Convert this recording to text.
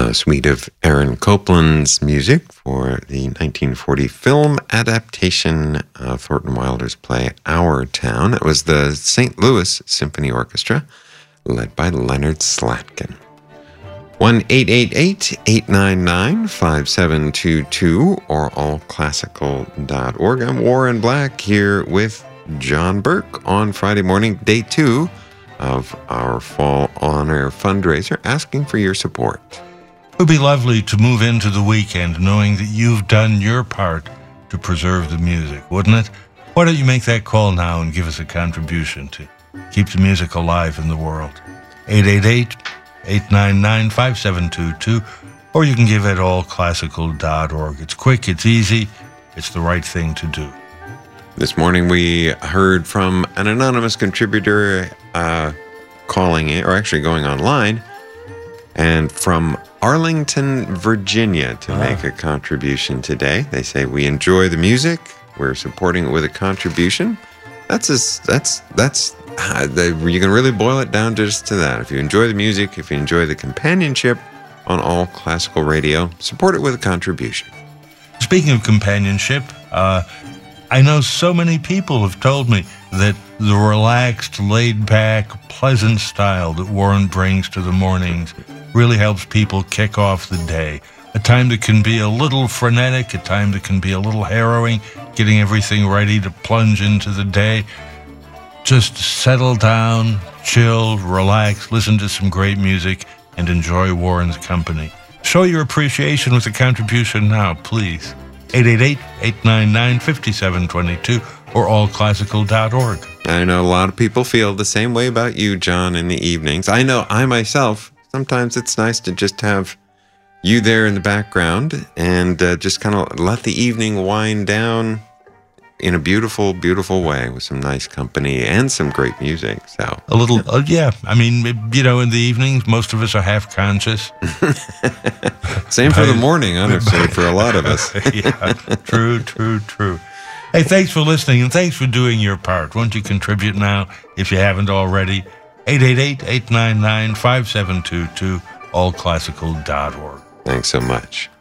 A suite of Aaron Copland's music for the 1940 film adaptation of Thornton Wilder's play Our Town. It was the St. Louis Symphony Orchestra, led by Leonard Slatkin. 1-888-899-5722 or allclassical.org. I'm Warren Black here with John Burke on Friday morning, day 2 of our Fall On Air fundraiser, asking for your support. It would be lovely to move into the weekend knowing that you've done your part to preserve the music, wouldn't it? Why don't you make that call now and give us a contribution to keep the music alive in the world? 888-899-5722, or you can give at allclassical.org. It's quick, it's easy, it's the right thing to do. This morning we heard from an anonymous contributor calling in, or actually going online, and from Arlington, Virginia, to make a contribution today. They say, we enjoy the music. We're supporting it with a contribution. You can really boil it down just to that. If you enjoy the music, if you enjoy the companionship on All Classical Radio, support it with a contribution. Speaking of companionship, I know so many people have told me that the relaxed, laid-back, pleasant style that Warren brings to the mornings really helps people kick off the day. A time that can be a little frenetic, a time that can be a little harrowing, getting everything ready to plunge into the day. Just settle down, chill, relax, listen to some great music, and enjoy Warren's company. Show your appreciation with a contribution now, please. 888-899-5722 or allclassical.org. I know a lot of people feel the same way about you, John, in the evenings. I know I myself, sometimes it's nice to just have you there in the background and just kind of let the evening wind down in a beautiful, beautiful way with some nice company and some great music. So a little, yeah. I mean, in the evenings, most of us are half conscious. Same for the morning, honestly, for a lot of us. Yeah, true. Hey, thanks for listening, and thanks for doing your part. Won't you contribute now, if you haven't already? 888-899-5722, allclassical.org. Thanks so much.